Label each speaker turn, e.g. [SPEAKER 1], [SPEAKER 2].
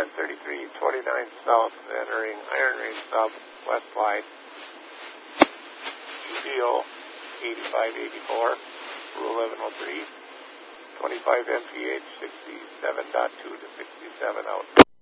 [SPEAKER 1] 1033, 29 south, entering Iron Range southwest line. ECO 8584, Rule 1103, 25 MPH 67.2 to 67 out.